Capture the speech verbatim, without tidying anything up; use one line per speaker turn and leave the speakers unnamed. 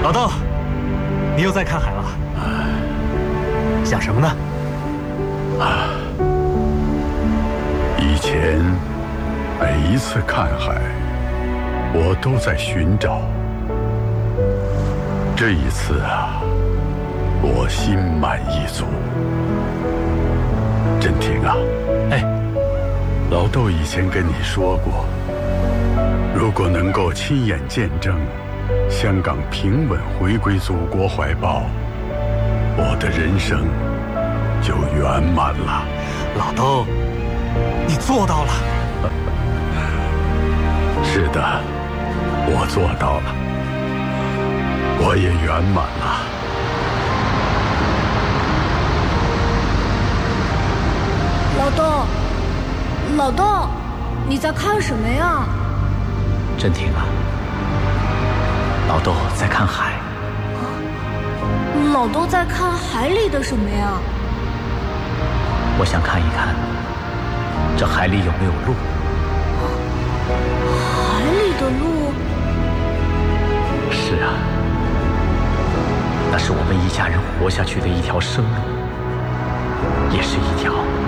老豆，你又在看海了？想什么呢？
啊，以前每一次看海，我都在寻找。这一次啊，我心满意足。振廷啊，
哎，
老豆以前跟你说过，如果能够亲眼见证香港平稳回归祖国怀抱，我的人生就圆满了。
老豆，你做到了。
是的，我做到了，我也圆满了。
老豆，老豆，你在看什么呀？
振廷啊，老豆在看海。
啊，老豆在看海里的什么呀？
我想看一看，这海里有没有路。
海里的路？
是啊，那是我们一家人活下去的一条生路，也是一条